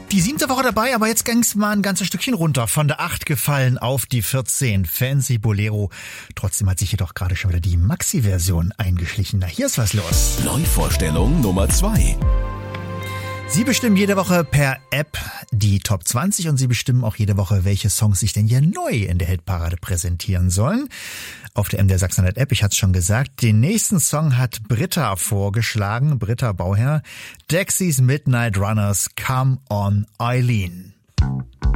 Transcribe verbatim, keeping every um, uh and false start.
Die siebte Woche dabei, aber jetzt ging's mal ein ganzes Stückchen runter. Von der acht gefallen auf die vierzehn. Fancy Bolero. Trotzdem hat sich jedoch gerade schon wieder die Maxi-Version eingeschlichen. Na, hier ist was los. Neuvorstellung Nummer zwei. Sie bestimmen jede Woche per App die Top zwanzig und Sie bestimmen auch jede Woche, welche Songs sich denn hier neu in der Hitparade präsentieren sollen. Auf der M D R Sachsen-Anhalt App, ich hatte es schon gesagt, den nächsten Song hat Britta vorgeschlagen, Britta Bauherr, Dexys Midnight Runners, Come on Eileen.